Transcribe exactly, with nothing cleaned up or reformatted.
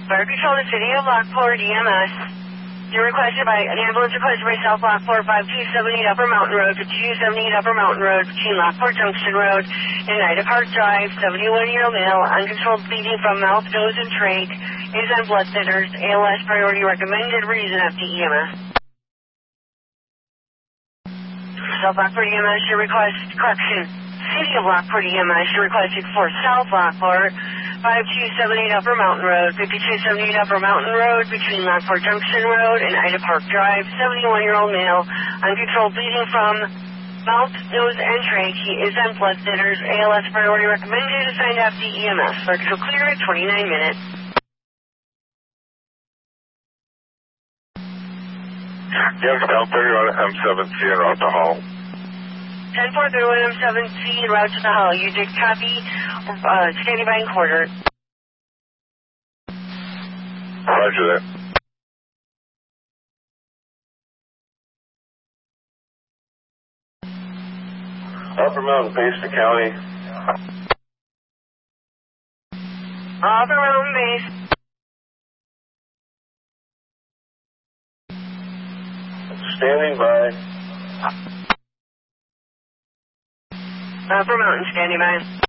Fire Control to City of Lockport, E M S. You're requested by an ambulance requested by South Lockport, five two seven eight Upper Mountain Road, five two seven eight Upper Mountain Road, between Lockport Junction Road and Ida Park Drive, seventy-one-year-old male, uncontrolled bleeding from mouth, nose, and trach, is on blood thinners, A L S priority recommended, reason F D E M S. South Lockport E M S, your request, correction, City of Lockport E M S, your requested for South Lockport, five two seven eight Upper Mountain Road, five two seven eight Upper Mountain Road, between Lockport Junction Road and Ida Park Drive, seventy-one-year-old male, uncontrolled bleeding from mouth, nose, and trach. He is on blood thinners, A L S priority recommended, assigned F D E M S. Fire Control clear at twenty-nine minutes. Yes, ten thirty-one M seven C en route to Hull. ten four thirty-one M seven C en route to the Hull. You did copy, uh, standing by and quarter. Roger that. Upper Mountain, Payson County. Upper Mountain Base. Standing by. Upper Mountain, standing by.